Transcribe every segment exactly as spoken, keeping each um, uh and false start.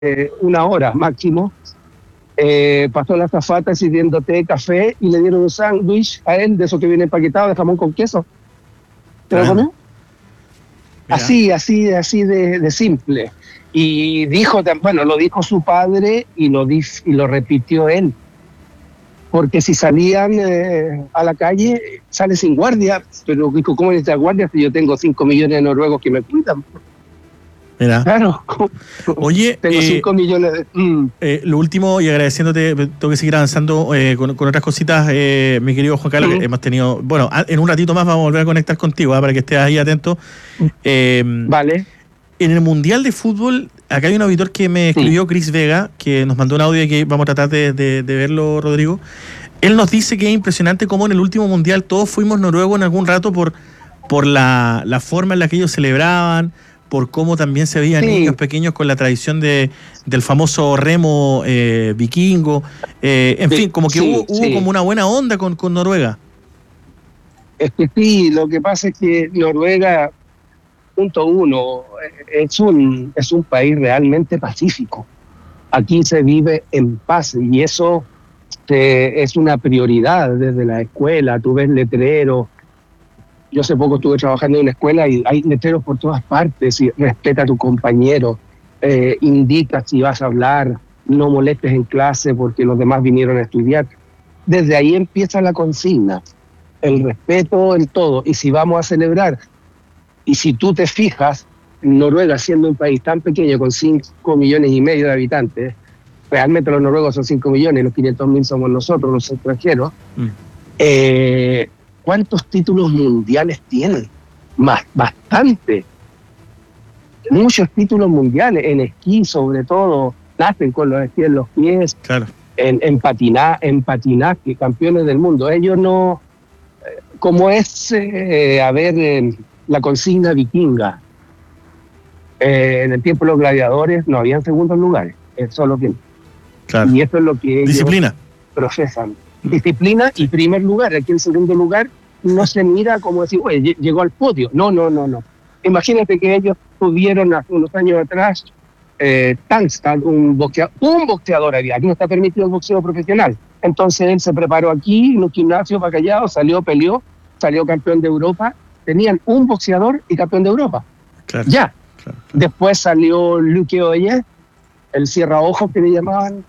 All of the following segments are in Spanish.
eh, una hora máximo. Eh, pasó la azafata sirviendo té, café, y le dieron un sándwich a él, de eso que viene empaquetado, de jamón con queso. ¿Te lo comió? Así, así, así de, de simple. Y dijo, bueno, lo dijo su padre y lo, y lo repitió él. Porque si salían eh, a la calle, sale sin guardia. Pero dijo, ¿cómo necesita guardia si yo tengo cinco millones de noruegos que me cuidan? Mira. Claro. Oye, tengo eh, cinco millones de... Mm. Eh, lo último, y agradeciéndote, tengo que seguir avanzando eh, con, con otras cositas, eh, mi querido Juan Carlos, mm. que hemos tenido... Bueno, en un ratito más vamos a volver a conectar contigo, ¿eh? Para que estés ahí atento. Eh, vale. En el Mundial de Fútbol, acá hay un auditor que me escribió, sí. Chris Vega, que nos mandó un audio y que vamos a tratar de, de, de verlo, Rodrigo. Él nos dice que es impresionante cómo en el último Mundial todos fuimos noruegos en algún rato por, por la, la forma en la que ellos celebraban, por cómo también se veían sí. niños pequeños con la tradición de, del famoso remo eh, vikingo. Eh, en sí, fin, como que sí, hubo, hubo sí. como una buena onda con, con Noruega. Es que sí, lo que pasa es que Noruega... Punto uno, es un, es un país realmente pacífico. Aquí se vive en paz y eso te, es una prioridad desde la escuela. Tú ves letreros. Yo hace poco estuve trabajando en una escuela y hay letreros por todas partes. Y respeta a tu compañero, eh, indica si vas a hablar, no molestes en clase porque los demás vinieron a estudiar. Desde ahí empieza la consigna, el respeto en todo. Y si vamos a celebrar... Y si tú te fijas, Noruega, siendo un país tan pequeño, con cinco millones y medio de habitantes, realmente los noruegos son cinco millones, los quinientos mil somos nosotros, los extranjeros, mm. eh, ¿cuántos títulos mundiales tienen? Más, bastante. Muchos títulos mundiales, en esquí sobre todo, nacen con los esquís en los pies, claro. en, en, patina, en patinaje, campeones del mundo. Ellos no, eh, como es, eh, a ver... Eh, la consigna vikinga. Eh, en el tiempo de los gladiadores no habían segundos lugares, eso es lo que... Claro. Y eso es lo que ellos Disciplina. Procesan. Disciplina sí. Y primer lugar. Aquí en segundo lugar no se mira como decir, oye, llegó al podio. No, no, no, no. Imagínate que ellos tuvieron hace unos años atrás eh, Tangstad, un boxeador, un boxeador había, aquí no está permitido el boxeo profesional. Entonces él se preparó aquí, en un gimnasio para callado, salió, peleó, salió campeón de Europa. Tenían un boxeador y campeón de Europa. Claro, ya. Claro, claro. Después salió Luke Oye, el cierra ojos que le llamaban,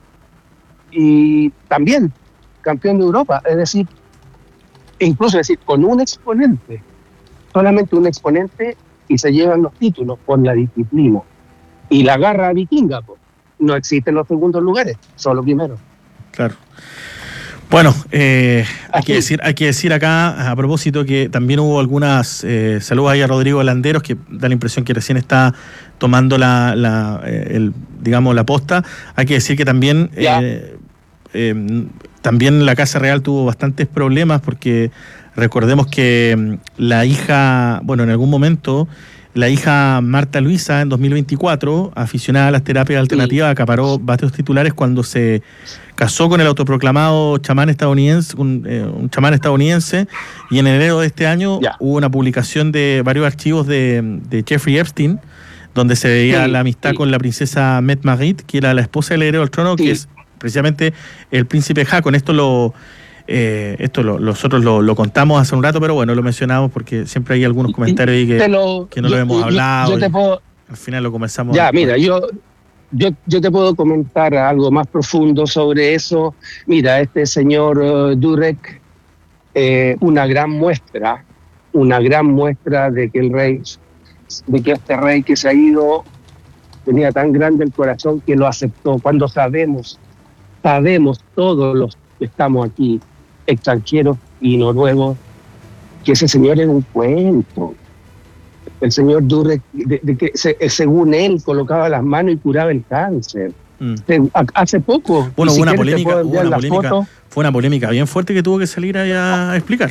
y también campeón de Europa. Es decir, incluso es decir, con un exponente, solamente un exponente, y se llevan los títulos por la disciplina. Y la garra vikinga, pues, no existen los segundos lugares, solo primero. Claro. Bueno, eh, hay, que decir, hay que decir acá, a propósito, que también hubo algunas, eh, saludos ahí a Rodrigo Landeros, que da la impresión que recién está tomando la, la eh, el, digamos, la posta. Hay que decir que también, eh, eh, también la Casa Real tuvo bastantes problemas, porque recordemos que la hija, bueno, en algún momento, la hija Marta Luisa, en dos mil veinticuatro, aficionada a las terapias alternativas, sí. acaparó varios titulares cuando se casó con el autoproclamado chamán estadounidense, un, eh, un chamán estadounidense, y en enero de este año yeah. hubo una publicación de varios archivos de, de Jeffrey Epstein, donde se veía sí, la amistad sí. con la princesa Mette Marit, que era la esposa del heredero al trono, sí. que es precisamente el príncipe Haakon. Esto lo... Eh, esto lo, nosotros lo, lo contamos hace un rato, pero bueno, lo mencionamos porque siempre hay algunos comentarios ahí que, lo, que no yo, lo hemos yo, hablado. Yo te puedo, al final lo comenzamos. Ya, a, mira, yo, yo, yo te puedo comentar algo más profundo sobre eso. Mira, este señor uh, Durek, eh, una gran muestra, una gran muestra de que el rey, de que este rey que se ha ido tenía tan grande el corazón que lo aceptó. Cuando sabemos, sabemos todos los que estamos aquí, extranjeros y noruegos, que ese señor es un cuento. El señor Durek, de, de que se, según él, colocaba las manos y curaba el cáncer. Mm. Se, a, hace poco, bueno, si hubo una polémica, hubo una polémica foto, fue una polémica bien fuerte que tuvo que salir a, a explicar.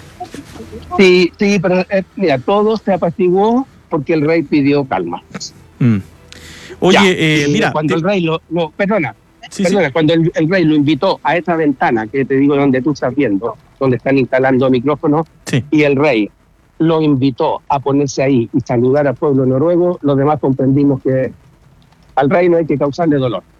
Sí, sí, pero eh, mira, todo se apaciguó porque el rey pidió calma. Mm. Oye, ya, eh, mira, cuando te... el rey lo, no, perdona. Sí, Perdona, sí. Cuando el, el rey lo invitó a esa ventana que te digo donde tú estás viendo, donde están instalando micrófonos, sí. y el rey lo invitó a ponerse ahí y saludar al pueblo noruego, los demás comprendimos que al rey no hay que causarle dolor.